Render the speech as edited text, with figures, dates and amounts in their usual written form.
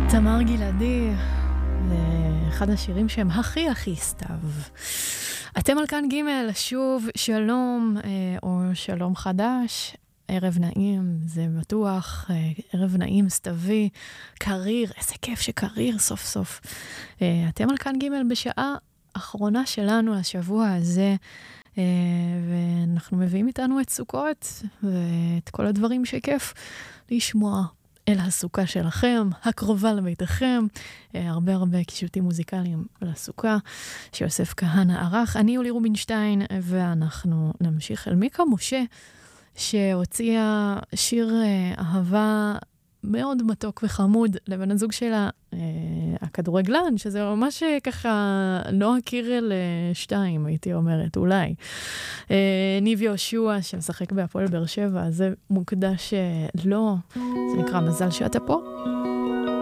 תמר גלעדי, אחד השירים שהם הכי הכי סתיו. אתם על כאן ג' שוב, שלום או שלום חדש, ערב נעים, זה בטוח, ערב נעים, סתווי, קריר, איזה כיף שקריר סוף סוף. אתם על כאן ג' בשעה האחרונה שלנו השבוע הזה, ואנחנו מביאים איתנו את סוכות ואת כל הדברים שכיף לשמוע אל הסוכה שלכם, הקרובה לביתכם, הרבה הרבה קישוטים מוזיקליים לסוכה, שיוסף כהנא ערך. אני יולי רובינשטיין, ואנחנו נמשיך אל מיקה משה, שהוציאה שיר אהבה מאוד מתוק וחמוד לבן הזוג שלה, הכדורגלן, שזה ממש ככה נועה קירל 2, הייתי אומרת, אולי. ניב יהושע, שמשחק בהפועל באר שבע, זה מוקדש לו, זה נקרא מזל שאתה פה.